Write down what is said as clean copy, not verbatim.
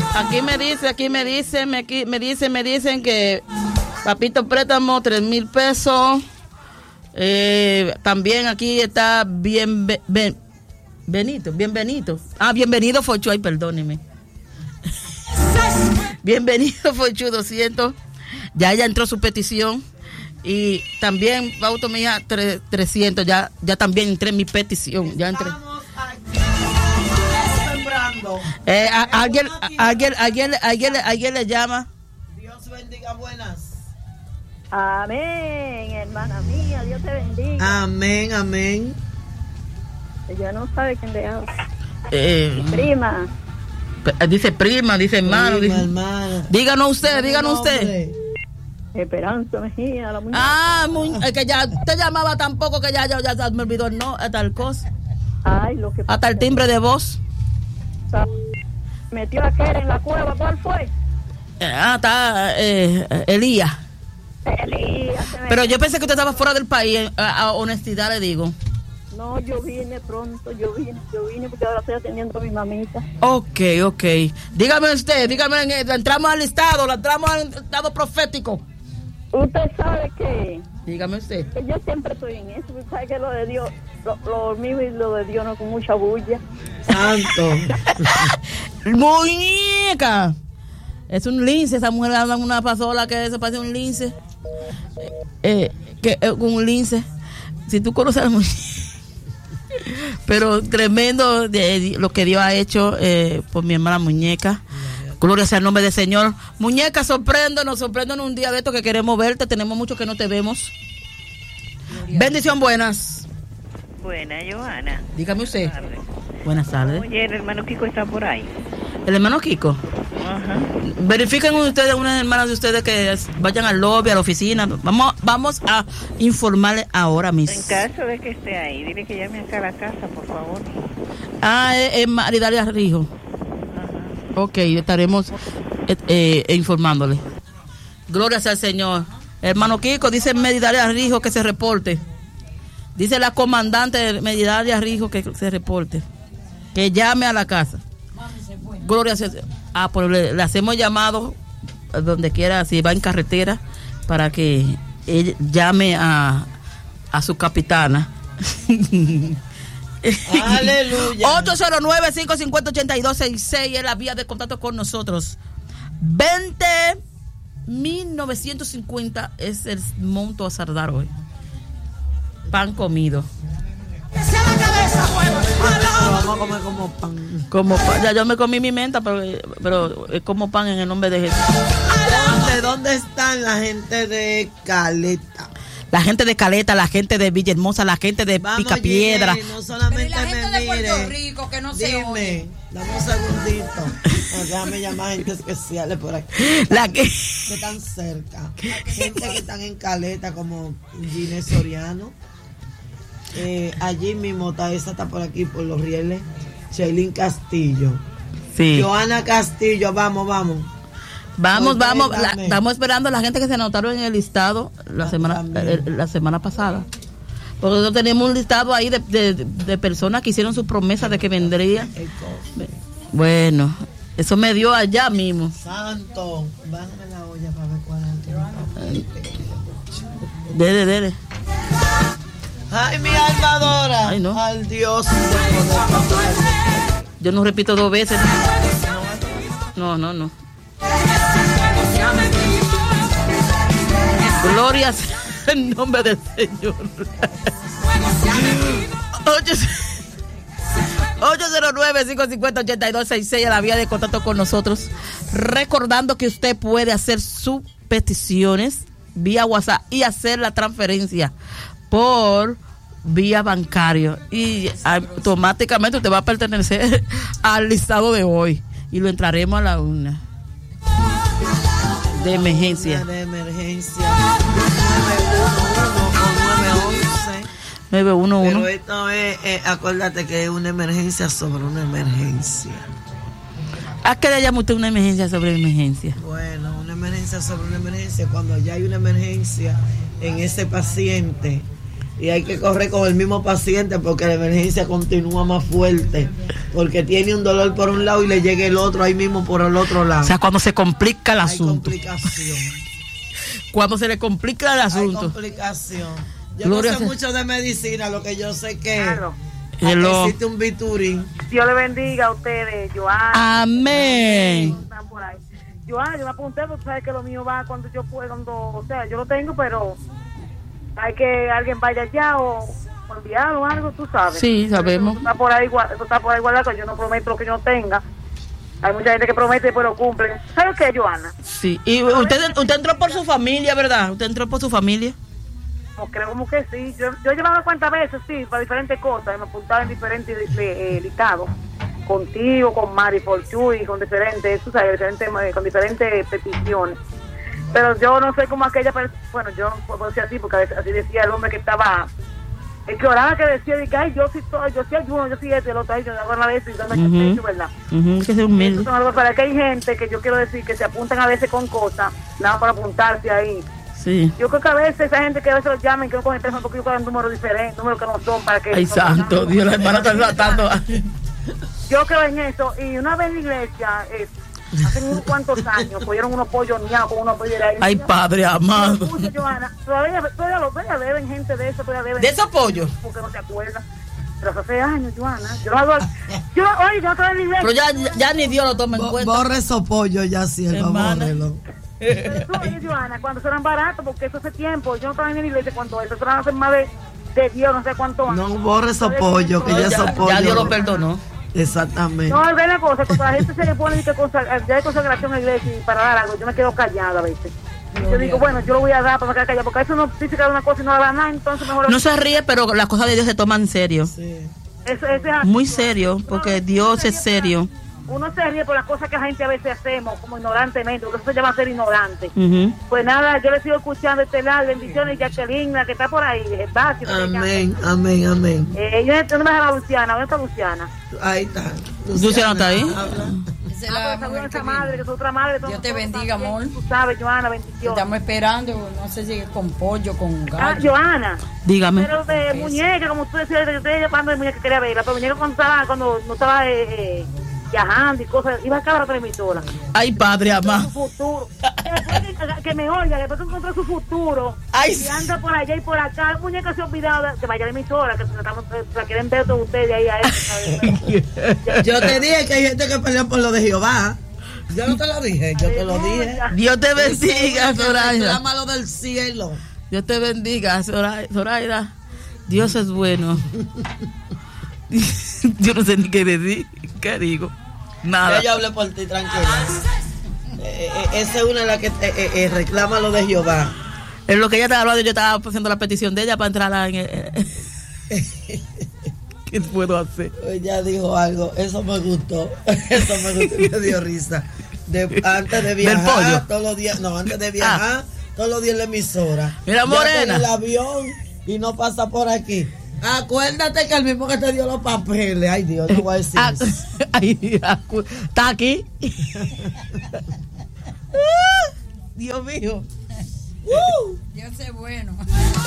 Aquí me dicen que papito préstamo 3,000 pesos. También aquí está bienvenido. Bienvenido Fochu, ay, perdóneme. Bienvenido Fochu, 200. Ya entró su petición. Y también Pauto mía 300. Ya también entré mi petición. Ya entré. Alguien le llama. Dios bendiga, buenas. Amén, hermana mía, Dios te bendiga. Amén, amén. Ella no sabe quién le habla. Prima. Dice prima, dice hermano. Hermana. Díganos usted. Esperanza Mejía, la muñeca. Es que ya te llamaba tampoco, que ya me olvidó el no, tal cosa. Ay, lo que hasta el timbre de voz. Metió a Keren en la cueva, ¿cuál fue? Está Elías. Pero yo pensé que usted estaba fuera del país, a honestidad le digo. No, yo vine pronto, yo vine porque ahora estoy atendiendo a mi mamita. Ok. Dígame usted, entramos al listado profético. Usted sabe que... Dígame usted. Que yo siempre estoy en eso, usted sabe que lo de Dios, lo mío y lo de Dios no con mucha bulla. Santo. Muñeca. Es un lince, esa mujer anda en una pasola que se parece un lince. Con un lince. Si tú conoces a la muñeca. Pero tremendo lo que Dios ha hecho por mi hermana Muñeca. Gloria sea el nombre del Señor. Muñeca, sorpréndonos un día de esto que queremos verte. Tenemos mucho que no te vemos. Bendición, buenas. Buenas, Johanna. Dígame usted. Buenas tardes. Oye, el hermano Kiko está por ahí. ¿El hermano Kiko? Ajá. Verifiquen ustedes, unas hermanas de ustedes que vayan al lobby, a la oficina. Vamos a informarle ahora mismo. En caso de que esté ahí, dile que llame acá a la casa, por favor. Es Maridalia Rijo. Ajá. Ok, estaremos informándole. Gloria sea al Señor. Hermano Kiko, dice Maridalia Rijo que se reporte. Dice la comandante de Maridalia Rijo que se reporte. Que llame a la casa. Gloria sea. Pues le hacemos llamado donde quiera, si va en carretera, para que él llame a su capitana. Aleluya. 809-550-8266 es la vía de contacto con nosotros. 20.950 es el monto a saldar hoy. Pan comido. Vamos a comer como pan. Ya yo me comí mi menta, pero como pan en el nombre de Jesús. ¿Dónde están la gente de Caleta? La gente de Caleta, la gente de Villahermosa, la gente de Picapiedra. No solamente pero la gente de Puerto Rico que no se oye. Dame un segundito. Déjame llamar a gente especial por aquí. Que están cerca. Gente que están en Caleta como Ginés Soriano. Allí mismo está por aquí por los rieles. Cheilín Castillo. Sí. Johanna Castillo, vamos. Estamos esperando a la gente que se anotaron en el listado la semana pasada. Porque nosotros tenemos un listado ahí de personas que hicieron su promesa de que vendrían. Bueno, eso me dio allá mismo. Santo, bájame la olla para ver cuál es. Dele. Ay, mi almadora. Ay, no. Al Dios. Yo no repito 2 veces. No. Gloria en nombre del Señor. 809-550-8266 a la vía de contacto con nosotros. Recordando que usted puede hacer sus peticiones vía WhatsApp y hacer la transferencia por vía bancario y automáticamente usted va a pertenecer al listado de hoy y lo entraremos a la urna de emergencia. 911. Pero esto es, acuérdate que es una emergencia sobre una emergencia. ¿A qué le llama usted una emergencia sobre emergencia? Bueno, una emergencia sobre una emergencia cuando ya hay una emergencia en ese paciente y hay que correr con el mismo paciente porque la emergencia continúa más fuerte porque tiene un dolor por un lado y le llega el otro ahí mismo por el otro lado. O sea, cuando se complica el asunto. Hay complicación. Cuando se le complica el asunto. Hay complicación. Yo no sé mucho de medicina, lo que yo sé que existe un Biturin. Dios le bendiga a ustedes, Joana. Amén. Joana, yo me apunté porque sabes que lo mío va cuando yo puedo, o sea, yo lo tengo, pero hay que alguien vaya allá o enviarlo o algo, tú sabes. Sí, sabemos. Tú estás por ahí guardado, yo no prometo lo que yo no tenga. Hay mucha gente que promete y después lo cumple. ¿Sabes qué, Joana? Sí, y usted entró por su familia, ¿verdad? ¿Usted entró por su familia? No, creo como que sí. Yo he llevado cuántas veces, sí, para diferentes cosas. Me apuntaba en diferentes listados. Contigo, con Mari Fortuny, con diferentes, tú sabes, con diferentes peticiones. Pero yo no sé cómo aquella, bueno, yo no puedo decir así, porque así decía el hombre que estaba, el que oraba, que decía, de que ay, yo sí ayuno, yo sí el otro, ay, yo hago una vez y dame pecho, ¿verdad? Que sea humilde. Son algo para que hay gente que yo quiero decir que se apuntan a veces con cosas, nada para apuntarse ahí. Sí. Yo creo que a veces esa gente que a veces los llamen, que no cogen teléfono porque yo cogen números diferentes, números que no son, para que... Ay, santo, Dios, la hermana está tratando. Yo creo en eso, y una vez en la iglesia, hace unos cuantos años, cogieron unos pollos niados con unos pollos de ahí. Ay, padre amado. Joana, todavía deben gente de eso, todavía deben. ¿De esos pollos? Porque no se acuerdan. Pero hace años, Joana. Yo no estaba en la iglesia. Pero ya ni Dios lo toma en cuenta. Borre esos pollos ya, sierva, bórrelo. Oye, Joana, cuando serán baratos, porque eso hace tiempo, yo no estaba en la iglesia cuando eso serán hace más de Dios, no sé cuánto años. No borre esos pollos, que ya esos pollos. Ya Dios lo perdonó. Exactamente. No, es la cosa, cuando la gente se le pone que ya hay consagración en la iglesia y para dar algo, yo me quedo callada a veces. Yo digo, bueno, yo lo voy a dar para me quedar callada, porque eso no dice que da una cosa y no da nada, entonces mejor... No se ríe, pero las cosas de Dios se toman en serio. Sí. Eso es así. Muy serio, porque Dios es serio. Uno se ríe por las cosas que la gente a veces hacemos, como ignorantemente, porque eso se llama ser ignorante. Pues nada, yo le sigo escuchando este lado, bendiciones, Jacqueline, la que está por ahí, espacio. Amén, amén, amén. Yo no me dejo la Luciana, ¿dónde está Luciana? Ahí está. Luciana está ahí. Esa madre, que es otra madre. Dios te bendiga, amor. Tú sabes, Joana, bendición. Estamos esperando, no sé si con pollo, con gallo. Joana. Dígame. Pero de muñeca, como tú decías, yo estoy llamando de muñeca, quería verla, pero muñeca cuando no estaba viajando y cosas, iba a acabar otra emisora. Ay, padre amado. Su futuro. Que me oiga, después que encontró su futuro. Ay, y anda por allá y por acá. La muñeca se ha olvidado que vaya a la emisora, que se quieren ver todos ustedes ahí a eso. Yo te dije que hay gente que pelea por lo de Jehová. Yo no te lo dije, yo te lo dije. Dios te bendiga, Zoraida. Reclama lo del cielo. Dios te bendiga, Zoraida. Dios es bueno. Yo no sé ni qué decir. ¿Qué digo? Nada. Yo hablé por ti, tranquila. Esa es una de las que reclama lo de Jehová. Es lo que ella estaba hablando, yo estaba haciendo la petición de ella para entrar en ¿qué puedo hacer? Ella dijo algo, eso me gustó. Eso me gustó, me dio risa. Antes de viajar, todos los días, antes de viajar, todos los días en la emisora. Mira, Morena. El avión y no pasa por aquí. Acuérdate que el mismo que te dio los papeles. Ay, Dios, no voy a decir eso. Ay, está aquí. Dios mío. Dios es bueno.